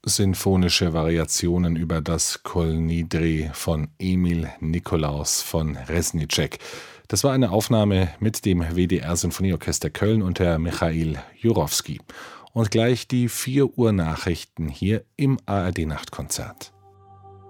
Sinfonische Variationen über das Kol Nidri von Emil Nikolaus von Reznicek. Das war eine Aufnahme mit dem WDR Sinfonieorchester Köln unter Michail Jurowski. Und gleich die 4 Uhr Nachrichten hier im ARD Nachtkonzert.